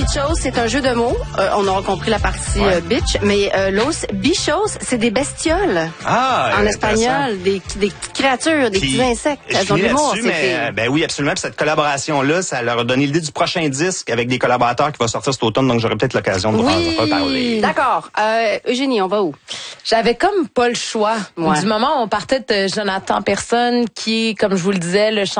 bichos, c'est un jeu de mots. On aura compris la partie bitch, mais los bichos, c'est des bestioles. En espagnol, des petites créatures, des petits insectes. Elles ont de l'humour, ben oui, absolument. Puis cette collaboration-là, ça leur a donné l'idée du prochain disque avec des collaborateurs qui va sortir cet automne, donc j'aurai peut-être l'occasion de vous en reparler. D'accord. Eugénie, on va où? J'avais comme pas le choix. Du moment où on partait de Jonathan Personne, qui, comme je vous le disais, le